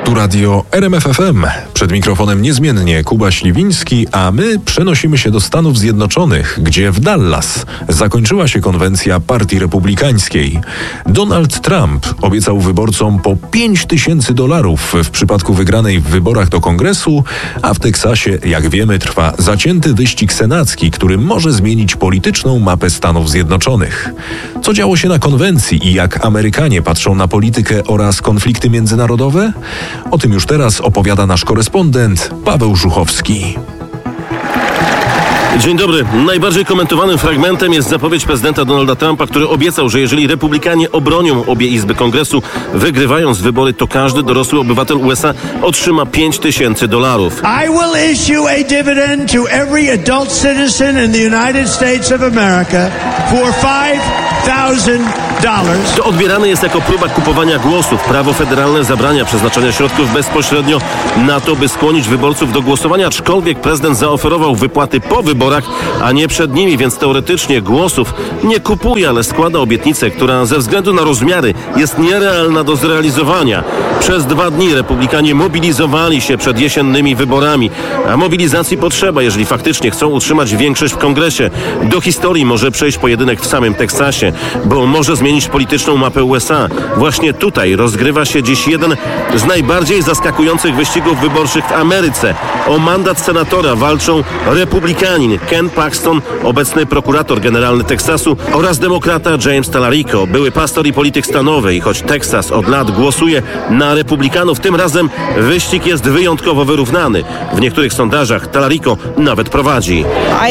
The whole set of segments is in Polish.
Tu radio RMF FM. Przed mikrofonem niezmiennie Kuba Śliwiński, a my przenosimy się do Stanów Zjednoczonych, gdzie w Dallas zakończyła się konwencja Partii Republikańskiej. Donald Trump obiecał wyborcom po $5,000 w przypadku wygranej w wyborach do Kongresu, a w Teksasie, jak wiemy, trwa zacięty wyścig senacki, który może zmienić polityczną mapę Stanów Zjednoczonych. Co działo się na konwencji i jak Amerykanie patrzą na politykę oraz konflikty międzynarodowe? O tym już teraz opowiada nasz korespondent Paweł Żuchowski. Dzień dobry. Najbardziej komentowanym fragmentem jest zapowiedź prezydenta Donalda Trumpa, który obiecał, że jeżeli Republikanie obronią obie izby Kongresu, wygrywając wybory, to każdy dorosły obywatel USA otrzyma $5,000. I will issue a dividend to every adult citizen in the United States of America for $5,000. To odbierane jest jako próba kupowania głosów. Prawo federalne zabrania przeznaczania środków bezpośrednio na to, by skłonić wyborców do głosowania, aczkolwiek prezydent zaoferował wypłaty po wyborach, a nie przed nimi, więc teoretycznie głosów nie kupuje, ale składa obietnicę, która ze względu na rozmiary jest nierealna do zrealizowania. Przez 2 dni republikanie mobilizowali się przed jesiennymi wyborami, a mobilizacji potrzeba, jeżeli faktycznie chcą utrzymać większość w Kongresie. Do historii może przejść pojedynek w samym Teksasie, bo może zmienić polityczną mapę USA. Właśnie tutaj rozgrywa się dziś jeden z najbardziej zaskakujących wyścigów wyborczych w Ameryce. O mandat senatora walczą republikanin Ken Paxton, obecny prokurator generalny Teksasu, oraz demokrata James Talarico, były pastor i polityk stanowy. I choć Teksas od lat głosuje na republikanów, tym razem wyścig jest wyjątkowo wyrównany. W niektórych sondażach Talarico nawet prowadzi.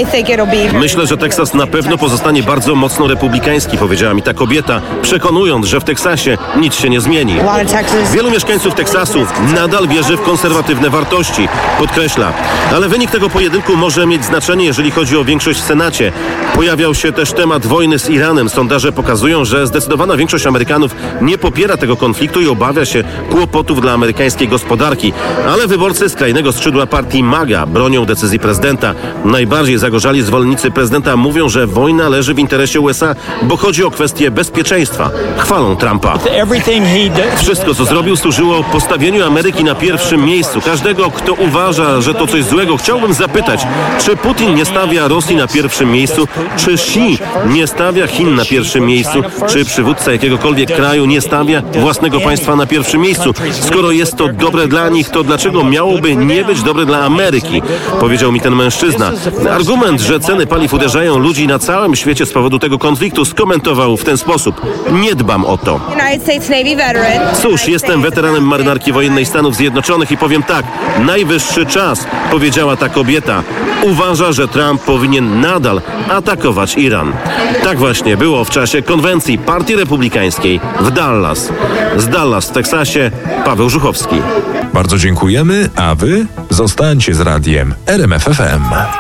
Myślę, że Teksas na pewno pozostanie bardzo mocno republikański, powiedziała mi ta kobieta, przekonując, że w Teksasie nic się nie zmieni. Wielu mieszkańców Teksasu nadal wierzy w konserwatywne wartości, podkreśla. Ale wynik tego pojedynku może mieć znaczenie, jeżeli chodzi o większość w Senacie. Pojawiał się też temat wojny z Iranem. Sondaże pokazują, że zdecydowana większość Amerykanów nie popiera tego konfliktu i obawia się kłopotów dla amerykańskiej gospodarki. Ale wyborcy skrajnego skrzydła partii MAGA bronią decyzji prezydenta. Najbardziej zagorzali zwolennicy prezydenta mówią, że wojna leży w interesie USA, bo chodzi o kwestię bezpieczeństwa. Chwalą Trumpa. Wszystko, co zrobił, służyło postawieniu Ameryki na pierwszym miejscu. Każdego, kto uważa, że to coś złego, chciałbym zapytać, czy Putin nie stawia Rosji na pierwszym miejscu, czy Xi nie stawia Chin na pierwszym miejscu, czy przywódca jakiegokolwiek kraju nie stawia własnego państwa na pierwszym miejscu. Skoro jest to dobre dla nich, to dlaczego miałoby nie być dobre dla Ameryki? Powiedział mi ten mężczyzna. Argument, że ceny paliw uderzają ludzi na całym świecie z powodu tego konfliktu, skomentował w ten sposób. Nie dbam o to. Cóż, jestem weteranem marynarki wojennej Stanów Zjednoczonych i powiem tak, najwyższy czas, powiedziała ta kobieta. Uważa, że Trump powinien nadal atakować Iran. Tak właśnie było w czasie konwencji Partii Republikańskiej w Dallas. Z Dallas w Teksasie Paweł Żuchowski. Bardzo dziękujemy, a wy zostańcie z radiem RMF FM.